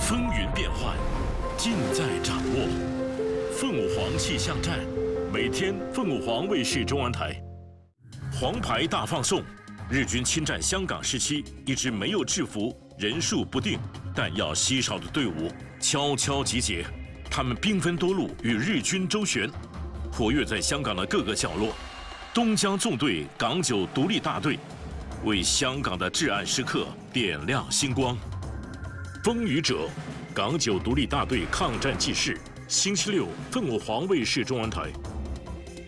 风云变幻，尽在掌握。凤舞凰气象站，每天凤舞凰卫视中文台。黄牌大放送，日军侵占香港时期，一支没有制服、人数不定、弹药稀少的队伍悄悄集结，他们兵分多路与日军周旋，活跃在香港的各个角落。东江纵队港九独立大队为香港的至暗时刻点亮星光。风雨者，港九独立大队抗战纪事，星期六凤舞凰卫视中文台。